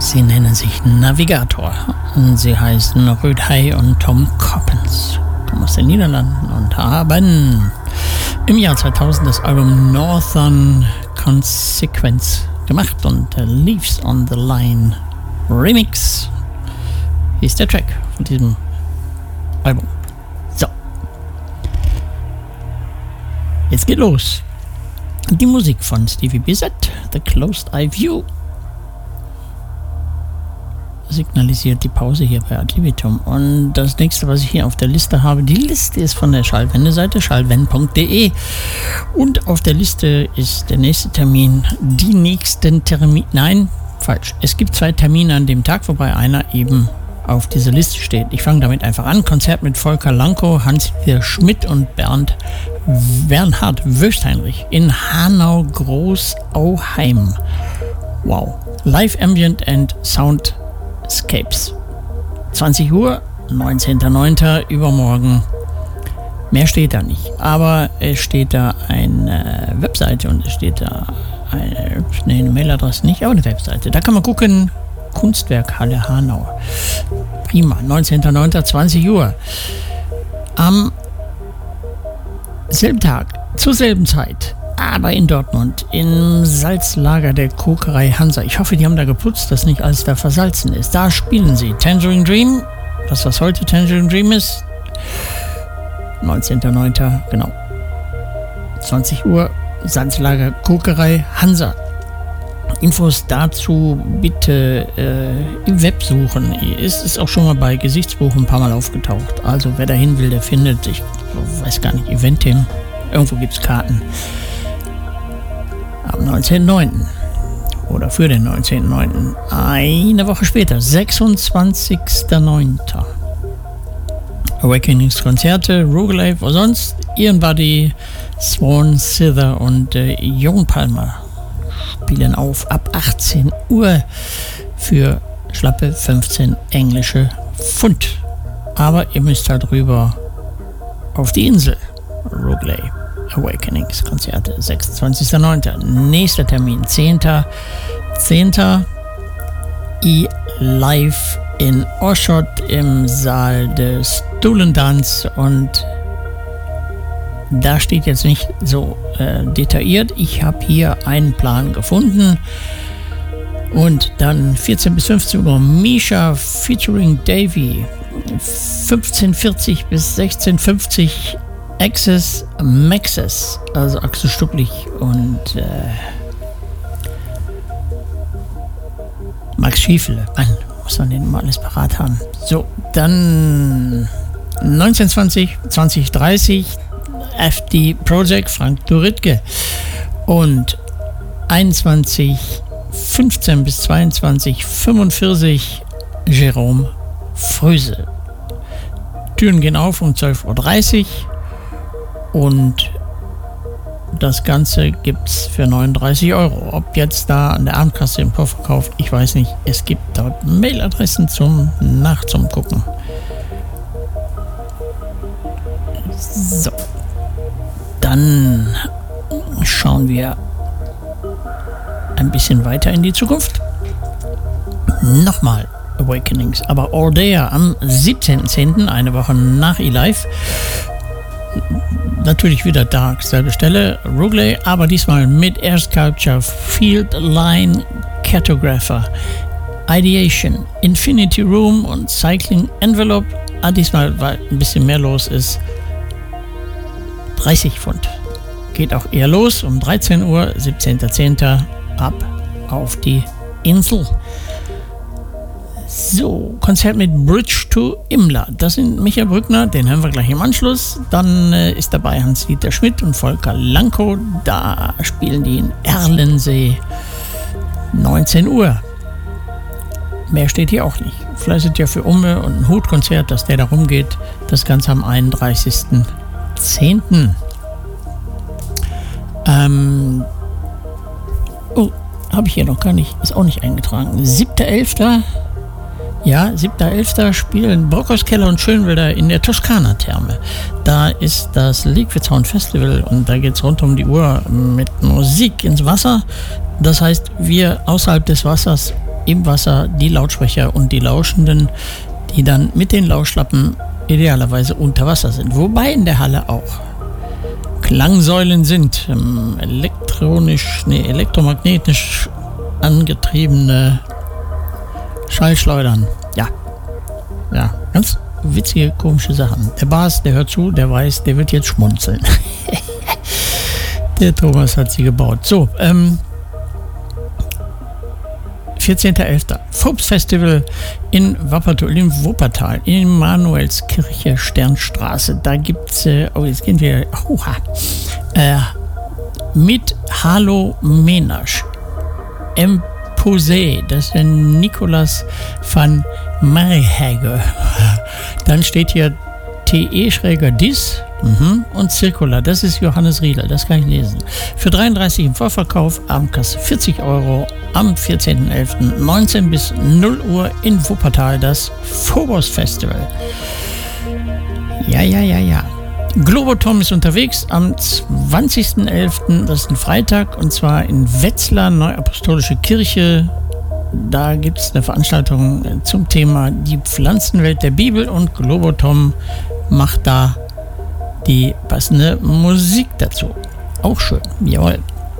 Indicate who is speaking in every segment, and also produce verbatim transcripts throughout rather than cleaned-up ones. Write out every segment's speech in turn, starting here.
Speaker 1: Sie nennen sich Navigator. Sie heißen Rödhey und Tom Coppens, kommen aus den Niederlanden und haben im Jahr zweitausend das Album Northern Consequence gemacht und Leaves on the Line Remix ist der Track von diesem Album. So, jetzt geht los. Die Musik von Stevie Bissett, The Closed Eye View, signalisiert die Pause hier bei Ad Libitum. Und das nächste, was ich hier auf der Liste habe, die Liste ist von der Schallwende-Seite schallwend punkt de und auf der Liste ist der nächste Termin, die nächsten Termine, nein, falsch, es gibt zwei Termine an dem Tag, wobei einer eben auf dieser Liste steht. Ich fange damit einfach an. Konzert mit Volker Lankow, Hans-Dieter Schmidt und Bernd Bernhard Wöstheinrich in Hanau-Großauheim. Wow. Live Ambient and Soundscapes. zwanzig Uhr, neunzehnter neunter übermorgen. Mehr steht da nicht. Aber es steht da eine Webseite und es steht da eine, nee, eine Mailadresse nicht, aber eine Webseite. Da kann man gucken. Kunstwerkhalle Hanau. Prima. neunzehnter neunter, zwanzig Uhr. Am selben Tag, zur selben Zeit, aber in Dortmund, im Salzlager der Kokerei Hansa. Ich hoffe, die haben da geputzt, dass nicht alles da versalzen ist. Da spielen sie Tangerine Dream, das was heute Tangerine Dream ist. neunzehnter neunter, genau. zwanzig Uhr, Salzlager Kokerei Hansa. Infos dazu bitte äh, im Web suchen. Es ist auch schon mal bei Gesichtsbuch ein paar Mal aufgetaucht. Also wer dahin will, der findet, ich weiß gar nicht, Eventim, irgendwo gibt es Karten. Am neunzehnten neunten oder für den neunzehnten neunten Eine Woche später, sechsundzwanzigster neunter Awakenings-Konzerte, Roguelife, oder sonst Ian Buddy, Swan Sither und äh, Jon Palmer spielen auf ab achtzehn Uhr für schlappe fünfzehn englische Pfund. Aber ihr müsst halt rüber auf die Insel. Roguelay Awakenings Konzerte, sechsundzwanzigster neunter Nächster Termin, zehnter zehnter I live in Oschot im Saal des Stolen-Dance und da steht jetzt nicht so äh, detailliert. Ich habe hier einen Plan gefunden. Und dann vierzehn bis fünfzehn Uhr Misha featuring Davey. fünfzehn Uhr vierzig bis sechzehn Uhr fünfzig Access Maxes. Also Axel Stucklich und äh, Max Schiefele. Mann, muss man den mal alles parat haben. So, dann neunzehn Uhr zwanzig, zwanzig Uhr dreißig F D Project Frank Duritke und einundzwanzig Uhr fünfzehn bis zweiundzwanzig Uhr fünfundvierzig Jerome Fröse. Türen gehen auf um zwölf Uhr dreißig und das Ganze gibt's für neununddreißig Euro. Ob jetzt da an der Abendkasse im Vorverkauf, ich weiß nicht. Es gibt dort Mailadressen zum Nach zum Gucken. So. Dann schauen wir ein bisschen weiter in die Zukunft. Nochmal Awakenings, aber All Day am siebzehnten zehnten, eine Woche nach eLive. Natürlich wieder Dark, selbe Stelle, Roguelay, aber diesmal mit Air Sculpture, Field Line Cartographer, Ideation, Infinity Room und Cycling Envelope. Ah, diesmal, weil ein bisschen mehr los ist, dreißig Pfund. Geht auch eher los um dreizehn Uhr, siebzehnter zehnter ab auf die Insel. So, Konzert mit Bridge to Imla. Das sind Michael Brückner, den hören wir gleich im Anschluss. Dann äh, ist dabei Hans-Dieter Schmidt und Volker Lankow. Da spielen die in Erlensee. neunzehn Uhr. Mehr steht hier auch nicht. Vielleicht ist ja für Umme und ein Hutkonzert, dass der da rumgeht. Das Ganze am einunddreißigsten zehnten Ähm, oh, habe ich hier noch gar nicht, ist auch nicht eingetragen. siebter elfter Ja, siebter elfter spielen Brockhauskeller und Schönwälder in der Toskana-Therme. Da ist das Liquid Sound Festival und da geht es rund um die Uhr mit Musik ins Wasser. Das heißt, wir außerhalb des Wassers im Wasser die Lautsprecher und die Lauschenden, die dann mit den Lauschlappen idealerweise unter Wasser sind. Wobei in der Halle auch Klangsäulen sind, ähm, elektronisch, nee, elektromagnetisch angetriebene Schallschleudern. Ja, ja, ganz witzige, komische Sachen. Der Bas, der hört zu, der weiß, der wird jetzt schmunzeln. Der Thomas hat sie gebaut. So, ähm, vierzehnter elfter Phobos Festival in Wuppertal, in Wuppertal, in Manuelskirche, Sternstraße. Da gibt's, äh, oh, jetzt gehen wir, oha, äh, mit Halo Menasch, Empose, das ist der Nicolas van Marihage. Dann steht hier T E-Dis mhm. und Circular, das ist Johannes Riedel, das kann ich lesen. Für dreiunddreißig im Vorverkauf, Abendkasse vierzig Euro, am vierzehnten elften neunzehn bis null Uhr in Wuppertal, das Phobos Festival. Ja, ja, ja, ja. Globotom ist unterwegs am zwanzigsten elften, das ist ein Freitag, und zwar in Wetzlar, Neuapostolische Kirche. Da gibt es eine Veranstaltung zum Thema die Pflanzenwelt der Bibel, und Globotom macht da die passende Musik dazu. Auch schön, jawohl.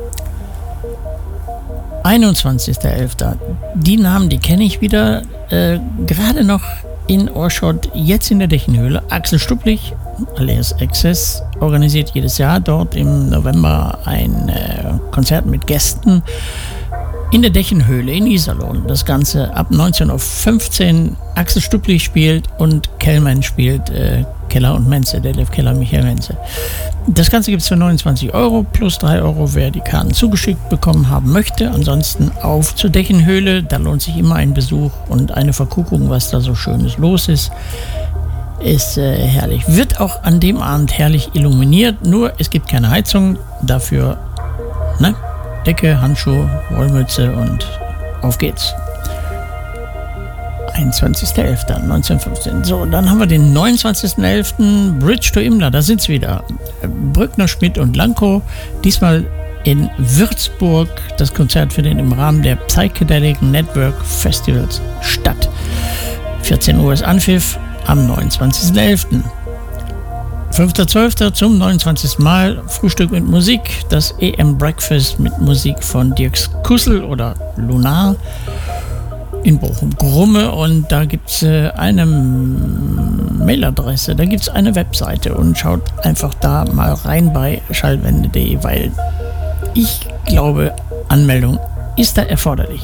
Speaker 1: einundzwanzigster elfter Die Namen, die kenne ich wieder, äh, gerade noch in Ohrschott, jetzt in der Dechenhöhle. Axel Stupplich, alias Access, organisiert jedes Jahr dort im November ein äh, Konzert mit Gästen in der Dechenhöhle in Iserlohn. Das Ganze ab neunzehn Uhr fünfzehn. Axel Stupplich spielt und Kellmann spielt äh, Keller und Menze, Detlef Keller, Michael Menze. Das Ganze gibt es für neunundzwanzig Euro plus drei Euro, wer die Karten zugeschickt bekommen haben möchte. Ansonsten auf zur Dechenhöhle, da lohnt sich immer ein Besuch und eine Verguckung, was da so Schönes los ist. Ist äh, herrlich. Wird auch an dem Abend herrlich illuminiert, nur es gibt keine Heizung, dafür, ne? Decke, Handschuhe, Wollmütze und auf geht's. einundzwanzigster elfter neunzehnhundertfünfzehn. So, dann haben wir den neunundzwanzigsten elften Bridge to Imla, da sind sie wieder. Brückner, Schmidt und Lanko, diesmal in Würzburg. Das Konzert findet im Rahmen der Psychedelic Network Festivals statt. vierzehn Uhr ist Anpfiff am neunundzwanzigsten elften fünfter zwölfter zum neunundzwanzigsten Mal Frühstück mit Musik, das E M Breakfast mit Musik von Dirks Kussel oder Lunar in Bochum-Grumme, und da gibt es äh, eine Mailadresse, da gibt es eine Webseite, und schaut einfach da mal rein bei schallwende punkt de, weil ich glaube, Anmeldung ist da erforderlich.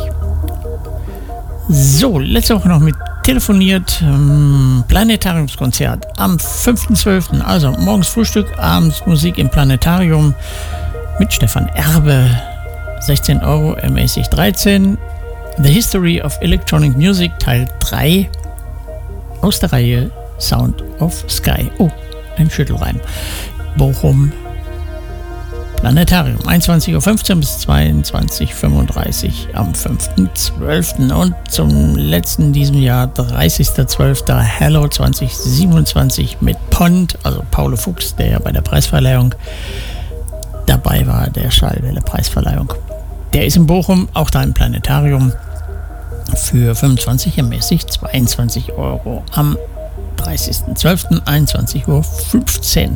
Speaker 1: So, letzte Woche noch mit telefoniert, ähm, Planetariumskonzert am fünften zwölften Also morgens Frühstück, abends Musik im Planetarium mit Stefan Erbe, sechzehn Euro, ermäßig dreizehn. The History of Electronic Music Teil drei aus der Reihe Sound of Sky. Oh, ein Schüttelreim. Bochum Planetarium, einundzwanzig Uhr fünfzehn bis zweiundzwanzig Uhr fünfunddreißig am fünften zwölften Und zum letzten in diesem Jahr, dreißigster zwölfter Hello zwanzig siebenundzwanzig mit Pond, also Paulo Fuchs, der ja bei der Preisverleihung dabei war, der Schallwelle-Preisverleihung. Der ist in Bochum, auch da im Planetarium, für fünfundzwanzig ermäßig zweiundzwanzig Euro am dreißigsten zwölften einundzwanzig Uhr fünfzehn.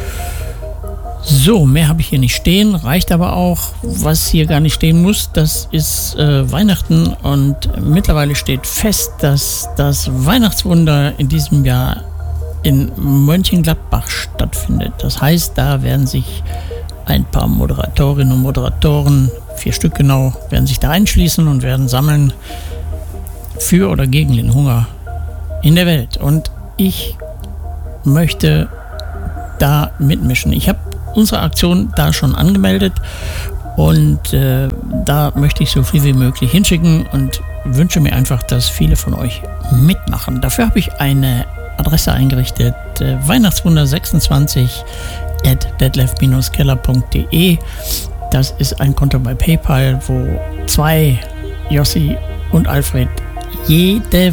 Speaker 1: So, mehr habe ich hier nicht stehen, reicht aber auch. Was hier gar nicht stehen muss, das ist äh, Weihnachten, und mittlerweile steht fest, dass das Weihnachtswunder in diesem Jahr in Mönchengladbach stattfindet. Das heißt, da werden sich ein paar Moderatorinnen und Moderatoren, vier Stück genau, werden sich da einschließen und werden sammeln für oder gegen den Hunger in der Welt. Und ich möchte da mitmischen. Ich habe unsere Aktion da schon angemeldet, und äh, da möchte ich so viel wie möglich hinschicken und wünsche mir einfach, dass viele von euch mitmachen. Dafür habe ich eine Adresse eingerichtet, äh, Weihnachtswunder sechsundzwanzig at detlef Bindestrich keller punkt de. Das ist ein Konto bei PayPal, wo zwei, Jossi und Alfred, jede